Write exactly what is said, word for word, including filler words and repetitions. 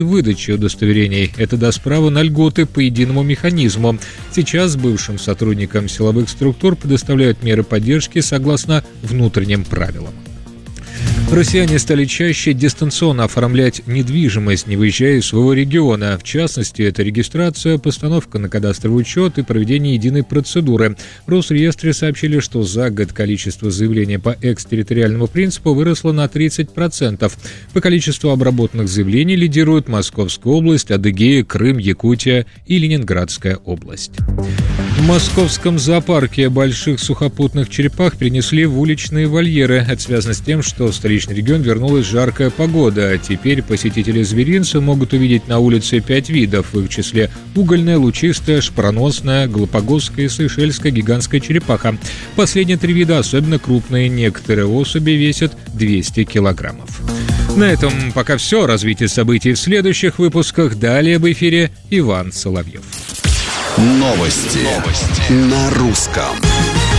выдачи удостоверений. Это даст право на льготы по единому механизму. Сейчас бывшим сотрудникам силовых структур предоставляют меры поддержки согласно внутренним правилам. Россияне стали чаще дистанционно оформлять недвижимость, не выезжая из своего региона. В частности, это регистрация, постановка на кадастровый учет и проведение единой процедуры. В Росреестре сообщили, что за год количество заявлений по экстерриториальному принципу выросло на тридцать процентов. По количеству обработанных заявлений лидируют Московская область, Адыгея, Крым, Якутия и Ленинградская область. В московском зоопарке больших сухопутных черепах перенесли в уличные вольеры. Это связано с тем, что в столичный регион вернулась жаркая погода. Теперь посетители зверинца могут увидеть на улице пять видов, в их числе угольная, лучистая, шпроносная, галапагосская и сейшельская гигантская черепаха. Последние три вида особенно крупные, некоторые особи весят двести килограммов. На этом пока все. Развитие событий в следующих выпусках. Далее в эфире Иван Соловьев. Новости, Новости. На русском.